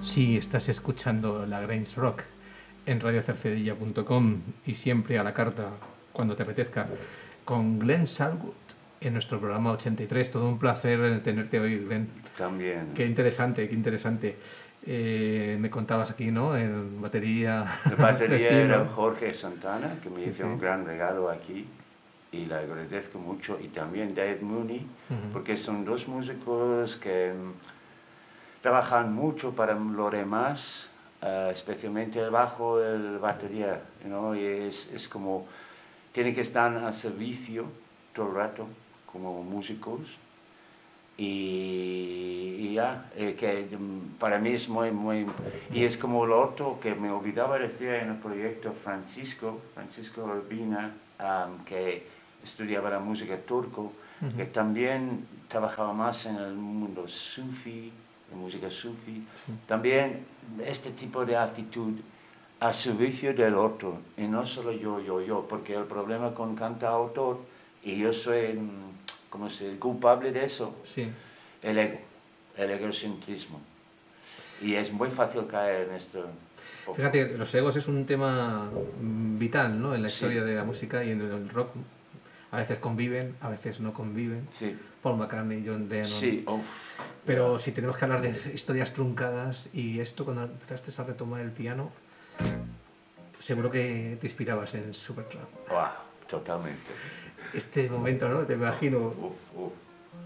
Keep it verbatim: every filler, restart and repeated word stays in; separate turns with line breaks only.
Sí, estás escuchando la Grange Rock en radio cercedilla punto com y siempre a la carta, cuando te apetezca, con Glenn Salwood en nuestro programa ochenta y tres. Todo un placer tenerte hoy, Glenn.
También.
Qué interesante, qué interesante. Eh, me contabas aquí, ¿no? En batería.
La batería
vecino.
era Jorge Santana, que me
Sí,
hizo
sí.
un gran regalo aquí y le agradezco mucho. Y también Dave Mooney,
Ujú.
porque son dos músicos que mm, trabajan mucho para lo demás, uh, especialmente el bajo, el batería, you know, y es, es como, tiene que estar a servicio todo el rato como músicos. Y, y ya, eh, que mm, para mí es muy, muy... Y es como lo otro que me olvidaba decir en el proyecto Francisco, Francisco Urbina, um, que estudiaba la música turco,
Ujú.
que también trabajaba más en el mundo sufi, en música sufi.
Sí.
También este tipo de actitud a servicio del otro, y no solo yo, yo, yo, porque el problema con cantautor, y yo soy... mm, como se culpable de eso,
Sí.
el ego, el egocentrismo. Y es muy fácil caer en esto.
Fíjate, los egos es un tema mm, vital, ¿no? En la
Sí.
historia de la música y en el rock. A veces conviven, a veces no conviven.
Sí,
Paul McCartney, John Lennon.
sí, oh,
Pero
ya.
si tenemos que hablar de historias truncadas y esto, cuando empezaste a retomar el piano, seguro que te inspirabas en Supertramp.
Wow, totalmente.
Este momento, ¿no? Te imagino.
Uf, uf.